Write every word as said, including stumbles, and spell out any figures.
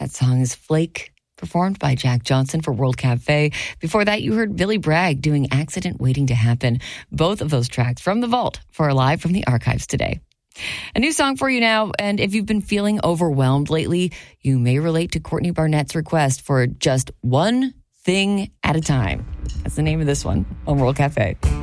That song is Flake, performed by Jack Johnson for World Cafe. Before that, you heard Billy Bragg doing Accident Waiting to Happen. Both of those tracks from the vault for Live from the Archives today. A new song for you now, and if you've been feeling overwhelmed lately, you may relate to Courtney Barnett's request for just one thing at a time. That's the name of this one on World Cafe.